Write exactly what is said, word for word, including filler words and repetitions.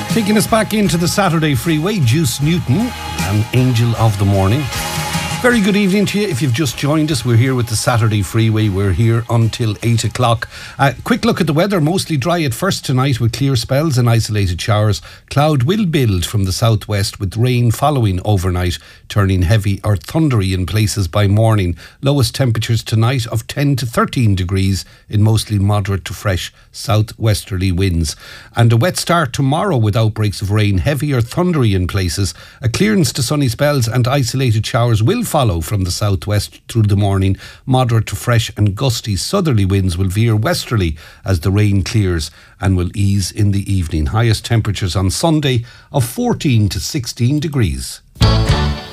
Taking us back into the Saturday Freeway, Juice Newton, an angel of the morning. Very good evening to you. If you've just joined us, we're here with the Saturday Freeway. We're here until eight o'clock. Uh, quick look at the weather. Mostly dry at first tonight with clear spells and isolated showers. Cloud will build from the southwest with rain following overnight, turning heavy or thundery in places by morning. Lowest temperatures tonight of ten to thirteen degrees in mostly moderate to fresh southwesterly winds. And a wet start tomorrow with outbreaks of rain, heavy or thundery in places. A clearance to sunny spells and isolated showers will follow from the southwest through the morning. Moderate to fresh and gusty southerly winds will veer westerly as the rain clears and will ease in the evening. Highest temperatures on Sunday of fourteen to sixteen degrees.